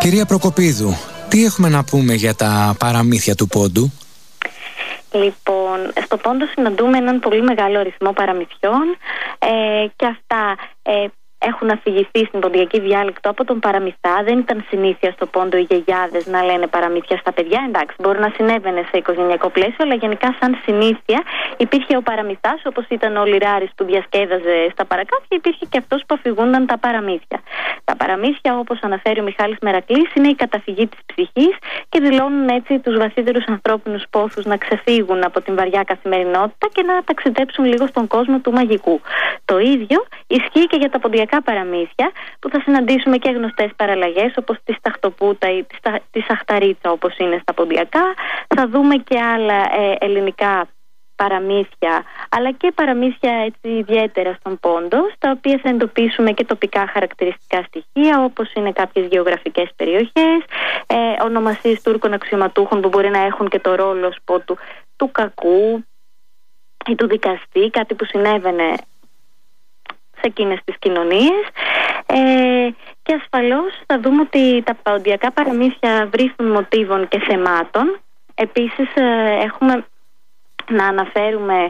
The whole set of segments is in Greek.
Κυρία Προκοπίδου, τι έχουμε να πούμε για τα παραμύθια του Πόντου? Λοιπόν, στο Πόντο συναντούμε έναν πολύ μεγάλο αριθμό παραμυθιών και αυτά έχουν αφηγηθεί στην ποντιακή διάλεκτο από τον παραμυθά. Δεν ήταν συνήθεια στο Πόντο οι γιαγιάδες να λένε παραμύθια στα παιδιά. Εντάξει, μπορεί να συνέβαινε σε οικογενειακό πλαίσιο, αλλά γενικά σαν συνήθεια υπήρχε ο παραμυθάς, όπως ήταν ο Λιράρης που διασκέδαζε στα παρακάθια, υπήρχε και αυτός που αφηγούνταν τα παραμύθια. Τα παραμύθια, όπως αναφέρει ο Μιχάλης Μερακλής, είναι η καταφυγή της ψυχής και δηλώνουν έτσι τους βαθύτερους ανθρώπινους πόθους να ξεφύγουν από την βαριά καθημερινότητα και να ταξιδέψουν λίγο στον κόσμο του μαγικού. Το ίδιο ισχύει και για τα ποντιακά παραμύθια, που θα συναντήσουμε και γνωστές παραλλαγές όπως τη Σταχτοπούτα ή τη Σαχταρίτσα, όπως είναι στα ποντιακά. Θα δούμε και άλλα ελληνικά παραμύθια, αλλά και παραμύθια έτσι ιδιαίτερα στον Πόντο, στα οποία θα εντοπίσουμε και τοπικά χαρακτηριστικά στοιχεία, όπως είναι κάποιες γεωγραφικές περιοχές, ονομασίες Τούρκων αξιωματούχων που μπορεί να έχουν και το ρόλο του κακού ή του δικαστή, κάτι που συνέβαινε σε εκείνες τις κοινωνίες. Και ασφαλώς θα δούμε ότι τα ποντιακά παραμύθια βρίσκουν μοτίβων και θεμάτων. Επίσης έχουμε να αναφέρουμε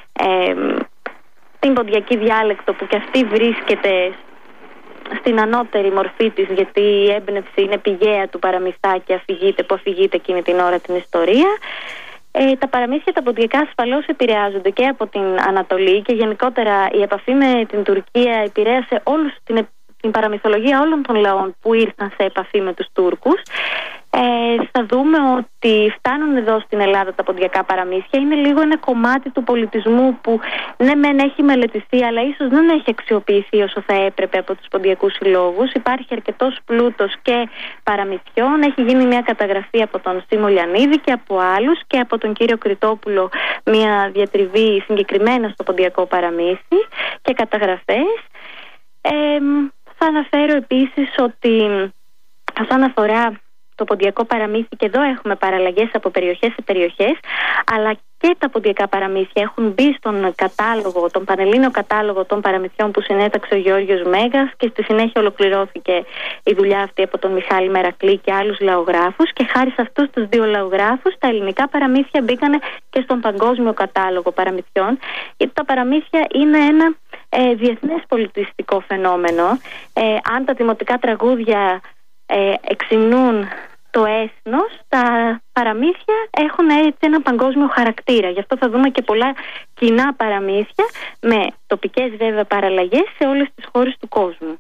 την ποντιακή διάλεκτο, που και αυτή βρίσκεται στην ανώτερη μορφή της, γιατί η έμπνευση είναι πηγαία του παραμυθά και που αφηγείται εκείνη την ώρα την ιστορία. Τα παραμύθια τα ποντιακά ασφαλώς επηρεάζονται και από την Ανατολή, και γενικότερα η επαφή με την Τουρκία επηρέασε την παραμυθολογία όλων των λαών που ήρθαν σε επαφή με τους Τούρκους. Θα δούμε ότι φτάνουν εδώ στην Ελλάδα τα ποντιακά παραμύθια. Είναι λίγο ένα κομμάτι του πολιτισμού που ναι μεν έχει μελετηθεί, αλλά ίσως δεν έχει αξιοποιηθεί όσο θα έπρεπε από τους ποντιακούς συλλόγους. Υπάρχει αρκετός πλούτος και παραμυθιών. Έχει γίνει μια καταγραφή από τον Σίμω Λιανίδη και από άλλους, και από τον κύριο Κρητόπουλο μια διατριβή συγκεκριμένα στο ποντιακό παραμύθι και καταγραφές. Θα αναφέρω επίσης ότι όσον αφορά το ποντιακό παραμύθι, και εδώ έχουμε παραλλαγές από περιοχές σε περιοχές, αλλά και τα ποντιακά παραμύθια έχουν μπει στον κατάλογο, τον πανελλήνιο κατάλογο των παραμυθιών που συνέταξε ο Γεώργιος Μέγας, και στη συνέχεια ολοκληρώθηκε η δουλειά αυτή από τον Μιχάλη Μερακλή και άλλους λαογράφους, και χάρη σε αυτούς τους δύο λαογράφους τα ελληνικά παραμύθια μπήκανε και στον παγκόσμιο κατάλογο παραμυθιών, γιατί τα παραμύθια είναι ένα διεθνές πολιτιστικό φαινόμενο. Αν τα δημοτικά τραγούδια εξυμνούν το έθνος, τα παραμύθια έχουν έτσι ένα παγκόσμιο χαρακτήρα. Γι' αυτό θα δούμε και πολλά κοινά παραμύθια με τοπικές βέβαια παραλλαγές σε όλες τις χώρες του κόσμου.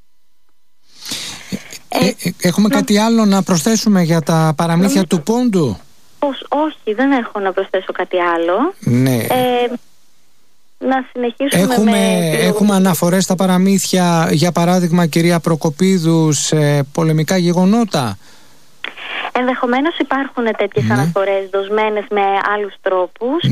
Έχουμε κάτι άλλο να προσθέσουμε για τα παραμύθια του Πόντου? Όχι, δεν έχω να προσθέσω κάτι άλλο. Ναι. Να συνεχίσουμε έχουμε αναφορές στα παραμύθια, για παράδειγμα, κυρία Προκοπίδου, σε πολεμικά γεγονότα. Ενδεχομένως υπάρχουν τέτοιες αναφορές δοσμένες με άλλους τρόπους.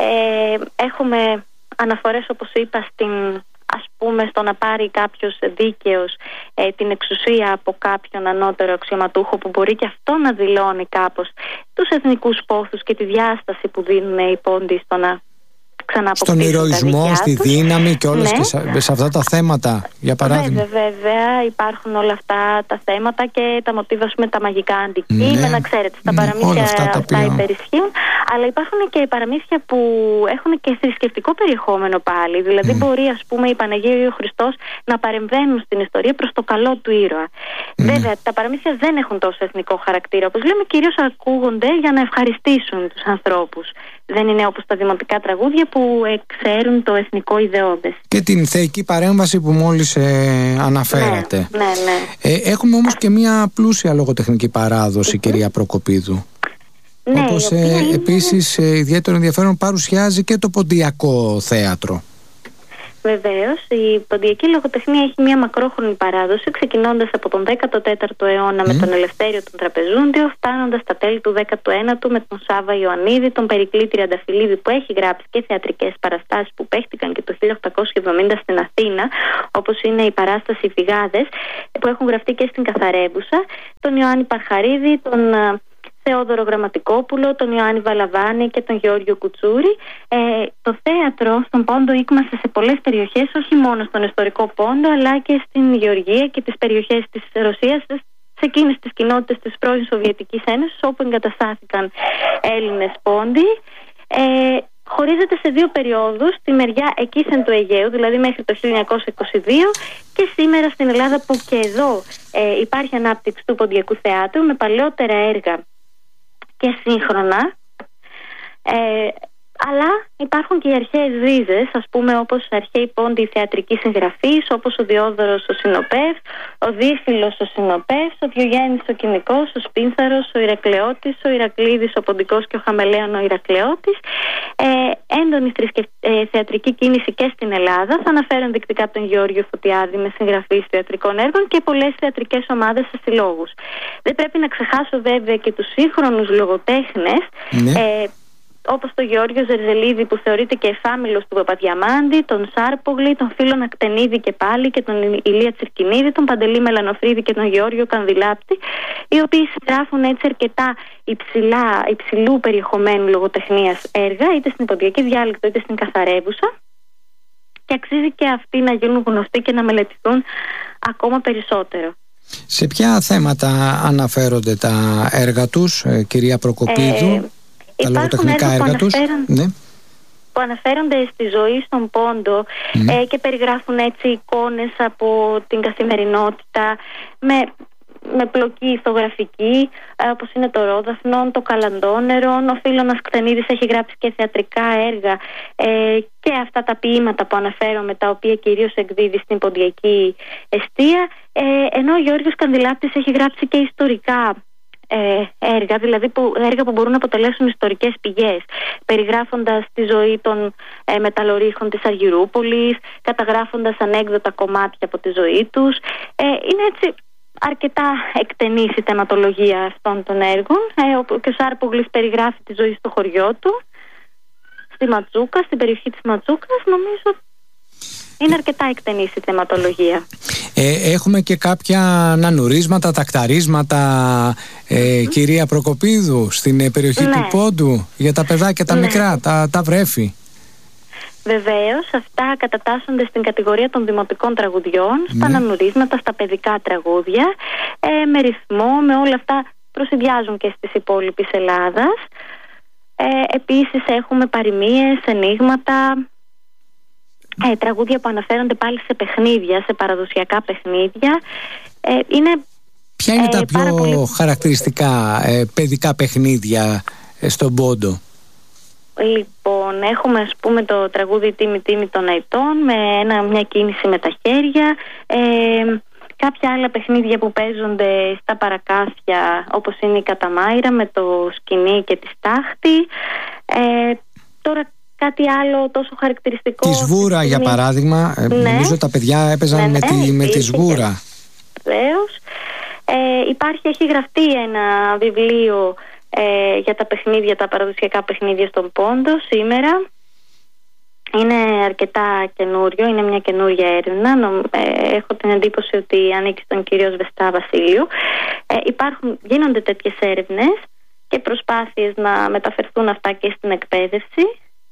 Έχουμε αναφορές, όπως είπα, στο να πάρει κάποιος δίκαιος την εξουσία από κάποιον ανώτερο αξιωματούχο, που μπορεί και αυτό να δηλώνει κάπως τους εθνικούς πόθους και τη διάσταση που δίνουν οι Πόντιοι στον ηρωισμό, στη δύναμη και όλες και σε αυτά τα θέματα, για παράδειγμα. Βέβαια υπάρχουν όλα αυτά τα θέματα και τα μοτίβα με τα μαγικά αντικείμενα, ξέρετε, στα παραμύθια αυτά υπερισχύουν, αλλά υπάρχουν και παραμύθια που έχουν και θρησκευτικό περιεχόμενο πάλι, δηλαδή μπορεί, ας πούμε, η Παναγία ή ο Χριστός να παρεμβαίνουν στην ιστορία προς το καλό του ήρωα. Βέβαια τα παραμύθια δεν έχουν τόσο εθνικό χαρακτήρα, όπως λέμε, κυρίως ακούγονται για να ευχαριστήσουν τους ανθρώπους. Δεν είναι όπως τα δημοτικά τραγούδια που εξέρουν το εθνικό ιδεώδες. Και την θεϊκή παρέμβαση που μόλις αναφέρατε. Ναι. Έχουμε όμως και μια πλούσια λογοτεχνική παράδοση, κυρία Προκοπίδου. Όπως επίσης ιδιαίτερο ενδιαφέρον παρουσιάζει και το ποντιακό θέατρο. Βεβαίως, η ποντιακή λογοτεχνία έχει μια μακρόχρονη παράδοση, ξεκινώντας από τον 14ο αιώνα με τον Ελευθέριο τον Τραπεζούντιο, φτάνοντας στα τέλη του 19ου με τον Σάβα Ιωαννίδη, τον Περικλή Τριανταφυλλίδη, που έχει γράψει και θεατρικές παραστάσεις που παίχτηκαν και το 1870 στην Αθήνα, όπως είναι η παράσταση Φυγάδες, που έχουν γραφτεί και στην Καθαρέμπουσα, τον Ιωάννη Παρχαρίδη, τον Θεόδωρο Γραμματικόπουλο, τον Ιωάννη Βαλαβάνη και τον Γεώργιο Κουτσούρη. Το θέατρο στον Πόντο ήκμασε σε πολλές περιοχές, όχι μόνο στον ιστορικό Πόντο, αλλά και στην Γεωργία και τις περιοχές της Ρωσίας, σε εκείνες τις κοινότητες της πρώην Σοβιετικής Ένωσης όπου εγκαταστάθηκαν Έλληνες πόντοι. Χωρίζεται σε δύο περιόδους, τη μεριά εκείσεν του Αιγαίου, δηλαδή μέχρι το 1922, και σήμερα στην Ελλάδα, που και εδώ υπάρχει ανάπτυξη του ποντιακού θεάτρου με παλαιότερα έργα και σύγχρονα, αλλά υπάρχουν και οι αρχαίες ρίζες, ας πούμε, όπως αρχαίοι πόντιοι θεατρικής συγγραφής, όπως ο Διόδωρος ο Συνοπεύς, ο Δίφυλος ο Συνοπεύς, ο Διογέννης ο Κοινικός, ο Σπίνθαρος, ο Ηρακλεώτης, ο Ηρακλήδης ο Ποντικός και ο Χαμελέων ο Ηρακλεώτης. Έντονη θεατρική κίνηση και στην Ελλάδα. Θα αναφέρω ενδεικτικά τον Γεώργιο Φωτιάδη με συγγραφής θεατρικών έργων και πολλές θεατρικές ομάδες σε συλλόγους. Δεν πρέπει να ξεχάσω βέβαια και τους σύγχρονους λογοτέχνες, όπως τον Γεώργιο Ζερζελίδη, που θεωρείται και εφάμιλος του Παπαδιαμάντη, τον Σάρπογλη, τον Φίλον Ακτενίδη και πάλι, και τον Ηλία Τσιρκινίδη, τον Παντελή Μελανοφρίδη και τον Γεώργιο Κανδυλάπτη, οι οποίοι συγγράφουν έτσι αρκετά υψηλού περιεχομένου λογοτεχνίας έργα, είτε στην ποντιακή διάλεκτο είτε στην καθαρεύουσα, και αξίζει και αυτοί να γίνουν γνωστοί και να μελετηθούν ακόμα περισσότερο. Σε ποια θέματα αναφέρονται τα έργα τους, κυρία Προκοπίδου? Τα λογοτεχνικά έργα τους, που αναφέρονται στη ζωή στον πόντο, και περιγράφουν έτσι εικόνες από την καθημερινότητα με πλοκή ηθογραφική, όπως είναι το Ρόδαφνον, το Καλαντόνερον. Ο Φίλωνας Κτενίδης έχει γράψει και θεατρικά έργα, και αυτά τα ποίηματα που αναφέρομαι, τα οποία κυρίως εκδίδει στην ποντιακή εστία, ενώ ο Γεώργιος Κανδυλάπτης έχει γράψει και ιστορικά έργα, δηλαδή έργα που μπορούν να αποτελέσουν ιστορικές πηγές, περιγράφοντας τη ζωή των μεταλλορύχων της Αργυρούπολης, καταγράφοντας ανέκδοτα κομμάτια από τη ζωή τους. Είναι έτσι αρκετά εκτενής η θεματολογία αυτών των έργων, και ο Σάρπογλης περιγράφει τη ζωή στο χωριό του, στη Ματσούκα, στην περιοχή της Ματσούκας. Νομίζω είναι αρκετά εκτενής η θεματολογία. Έχουμε και κάποια ανανουρίσματα, τακταρίσματα, κυρία Προκοπίδου, στην περιοχή του Πόντου, για τα παιδάκια τα μικρά, τα βρέφη. Βεβαίως, αυτά κατατάσσονται στην κατηγορία των δημοτικών τραγουδιών, στα ανανουρίσματα, στα παιδικά τραγούδια, με ρυθμό, με όλα αυτά προσυδειάζουν και στις υπόλοιπης Ελλάδας. Επίσης έχουμε παροιμίες, ενίγματα, τραγούδια που αναφέρονται πάλι σε παιχνίδια, σε παραδοσιακά παιχνίδια. Ποια είναι τα πιο χαρακτηριστικά παιδικά παιχνίδια στον Πόντο? Λοιπόν, έχουμε ας πούμε το τραγούδι «Τίμη Τίμη των Αητών» με μια κίνηση με τα χέρια, κάποια άλλα παιχνίδια που παίζονται στα παρακάθια, όπως είναι η Καταμάιρα με το σκηνή και τη στάχτη. Τώρα κάτι άλλο τόσο χαρακτηριστικό, τη σβούρα για παράδειγμα, νομίζω τα παιδιά έπαιζαν με τη σβούρα. Βεβαίως. Έχει γραφτεί ένα βιβλίο για τα παιχνίδια, τα παραδοσιακά παιχνίδια στον Πόντο σήμερα. Είναι αρκετά καινούριο, είναι μια καινούρια έρευνα. Έχω την εντύπωση ότι ανήκει στον κύριο Σβεστά Βασίλειου. Γίνονται τέτοιες έρευνες και προσπάθειες να μεταφερθούν αυτά και στην εκπαίδευση.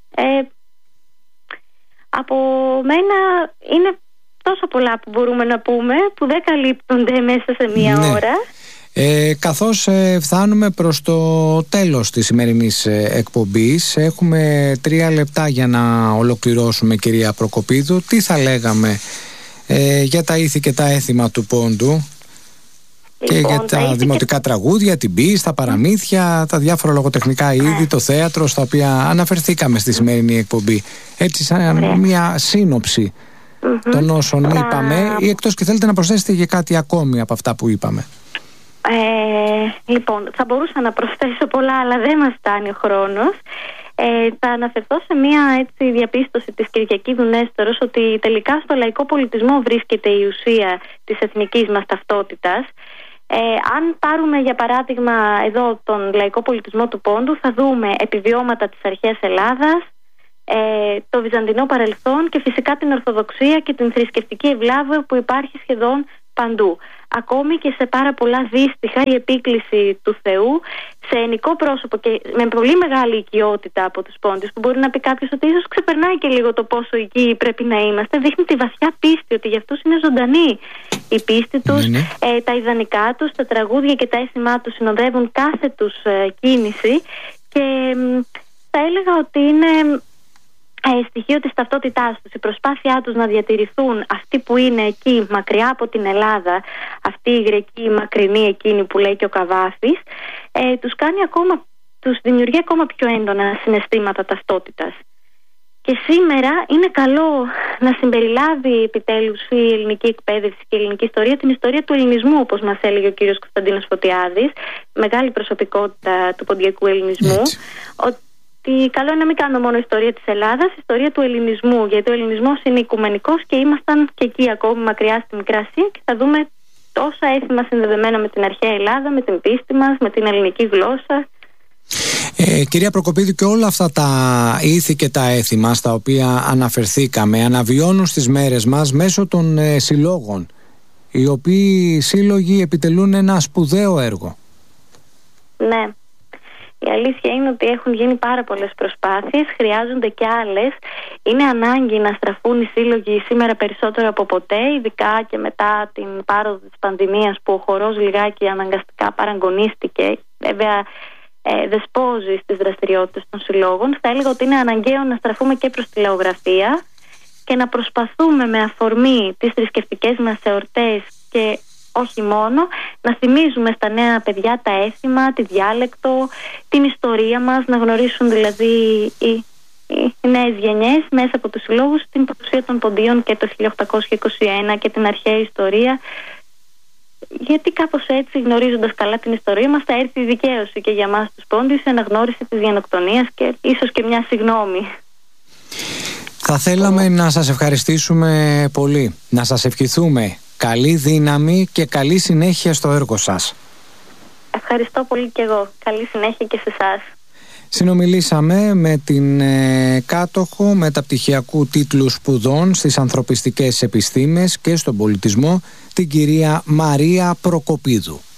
Από μένα είναι τόσο πολλά που μπορούμε να πούμε, που δεν καλύπτονται μέσα σε μία ώρα. Καθώς φτάνουμε προς το τέλος της σημερινής εκπομπής, έχουμε 3 λεπτά για να ολοκληρώσουμε, κυρία Προκοπίδου. Τι θα λέγαμε για τα ήθη και τα έθιμα του Πόντου, και για τα δημοτικά τραγούδια, την ποίηση, τα παραμύθια, τα διάφορα λογοτεχνικά είδη, το θέατρο, στα οποία αναφερθήκαμε στη σημερινή εκπομπή? Έτσι, σαν μια σύνοψη των όσων είπαμε, ή εκτός και θέλετε να προσθέσετε και κάτι ακόμη από αυτά που είπαμε? Λοιπόν, θα μπορούσα να προσθέσω πολλά, αλλά δεν μας φτάνει ο χρόνος. Θα αναφερθώ σε μια διαπίστωση της Κυριακίδου Νέστορος, ότι τελικά στο λαϊκό πολιτισμό βρίσκεται η ουσία της εθνικής μας ταυτότητας. Αν πάρουμε για παράδειγμα εδώ τον λαϊκό πολιτισμό του Πόντου, θα δούμε επιβιώματα της αρχαίας Ελλάδας, το βυζαντινό παρελθόν και φυσικά την Ορθοδοξία και την θρησκευτική ευλάβεια που υπάρχει σχεδόν παντού. Ακόμη και σε πάρα πολλά δύστιχα η επίκληση του Θεού σε ενικό πρόσωπο και με πολύ μεγάλη οικειότητα από τους πόντιους, που μπορεί να πει κάποιος ότι ίσως ξεπερνάει και λίγο το πόσο οικοί πρέπει να είμαστε. Δείχνει τη βαθιά πίστη, ότι για αυτούς είναι ζωντανή η πίστη τους, τα ιδανικά τους, τα τραγούδια και τα αίσθημά τους συνοδεύουν κάθε τους κίνηση, και θα έλεγα ότι είναι στοιχείο της ταυτότητάς τους, η προσπάθειά τους να διατηρηθούν αυτοί που είναι εκεί μακριά από την Ελλάδα, αυτή η Γρεκή μακρινή εκείνη που λέει και ο Καβάφης, τους δημιουργεί ακόμα πιο έντονα συναισθήματα ταυτότητας. Και σήμερα είναι καλό να συμπεριλάβει επιτέλους η ελληνική εκπαίδευση και η ελληνική ιστορία την ιστορία του ελληνισμού, όπως μας έλεγε ο κύριος Κωνσταντίνος Φωτιάδης, μεγάλη προσωπικότητα του ποντιακού ελληνισμού, ότι καλό είναι να μην κάνουμε μόνο ιστορία της Ελλάδας, ιστορία του ελληνισμού, γιατί ο ελληνισμός είναι οικουμενικός και ήμασταν και εκεί ακόμη μακριά στη Μικρά Ασία, και θα δούμε τόσα έθιμα συνδεδεμένα με την αρχαία Ελλάδα, με την πίστη μας, με την ελληνική γλώσσα. Κυρία Προκοπίδου, και όλα αυτά τα ήθη και τα έθιμα στα οποία αναφερθήκαμε αναβιώνουν στις μέρες μας μέσω των συλλόγων, οι οποίοι σύλλογοι επιτελούν ένα σπουδαίο έργο. Ναι. Η αλήθεια είναι ότι έχουν γίνει πάρα πολλές προσπάθειες, χρειάζονται και άλλες. Είναι ανάγκη να στραφούν οι σύλλογοι σήμερα περισσότερο από ποτέ, ειδικά και μετά την πάροδο της πανδημίας, που ο χορός λιγάκι αναγκαστικά παραγωνίστηκε. Βέβαια, δεσπόζει στις δραστηριότητες των συλλόγων. Θα έλεγα ότι είναι αναγκαίο να στραφούμε και προς τη λαογραφία και να προσπαθούμε με αφορμή τις θρησκευτικές μας εορτές και όχι μόνο, να θυμίζουμε στα νέα παιδιά τα έθιμα, τη διάλεκτο, την ιστορία μας, να γνωρίσουν δηλαδή οι νέες γενιές μέσα από τους συλλόγους την παρουσία των ποντίων και το 1821 και την αρχαία ιστορία, γιατί κάπως έτσι, γνωρίζοντας καλά την ιστορία μας, θα έρθει η δικαίωση και για μας τους πόντιους, η αναγνώριση της γενοκτονίας και ίσως και μια συγγνώμη. Θα θέλαμε να σας ευχαριστήσουμε πολύ, να σας ευχηθούμε καλή δύναμη και καλή συνέχεια στο έργο σας. Ευχαριστώ πολύ και εγώ. Καλή συνέχεια και σε εσάς. Συνομιλήσαμε με την κάτοχο μεταπτυχιακού τίτλου σπουδών στις ανθρωπιστικές επιστήμες και στον πολιτισμό, την κυρία Μαρία Προκοπίδου.